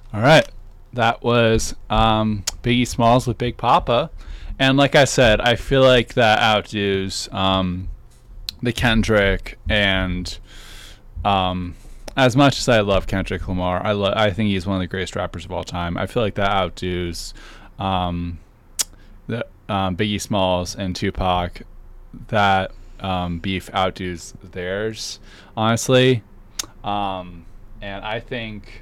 All right. That was Biggie Smalls with Big Papa. And like I said, I feel like that outdoes the Kendrick and as much as I love Kendrick Lamar, I think he's one of the greatest rappers of all time. I feel like that outdoes um, the Biggie Smalls and Tupac. That beef outdoes theirs, honestly. And I think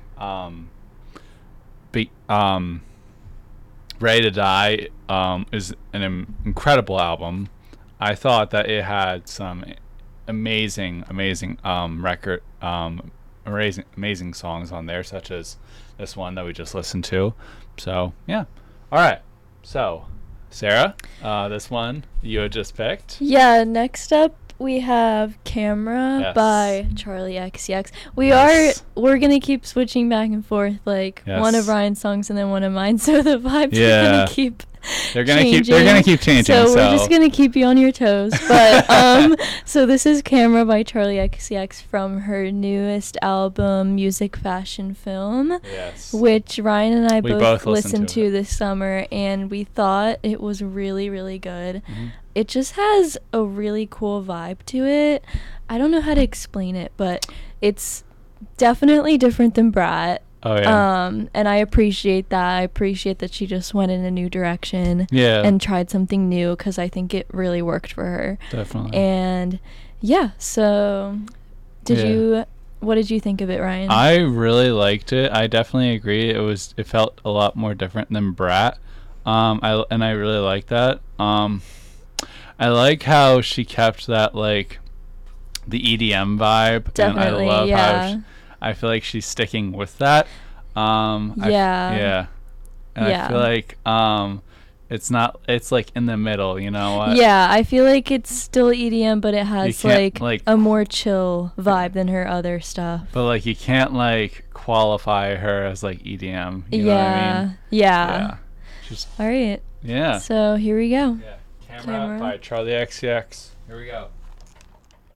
be, Ready to Die is an incredible album. I thought that it had some amazing record, amazing songs on there, such as this one that we just listened to. So yeah, all right. So Sarah, this one you had just picked. Yeah, next up we have Camera Yes. by Charlie XCX. Yes. We're gonna keep switching back and forth, like Yes. one of Ryan's songs and then one of mine, so the vibes are Yeah. gonna keep They're gonna changing. keep changing. So we're just gonna keep you on your toes. But so this is Camera by Charlie XCX from her newest album, Music Fashion Film, Yes. which Ryan and I We both both listened listened to to it. this summer, and we thought it was really, really good. Mhm. It just has a really cool vibe to it. I don't know how to explain it, but it's definitely different than Brat. Oh yeah. And I appreciate that. I appreciate that she just went in a new direction Yeah. and tried something new, because I think it really worked for her. Definitely. And yeah, so Yeah. what did you think of it, Ryan? I really liked it. I definitely agree. It felt a lot more different than Brat. I really like that. I like how she kept that like the EDM vibe. Definitely, and I love yeah. how I feel like she's sticking with that. Yeah. Yeah. And Yeah. I feel like it's like in the middle, you know what? Yeah, I feel like it's still EDM, but it has can't, like a more chill vibe than her other stuff. But like you can't like qualify her as like EDM. You know what I mean? Yeah. Just All right. yeah. So here we go. Yeah. Camera. By Charlie XCX. Here we go.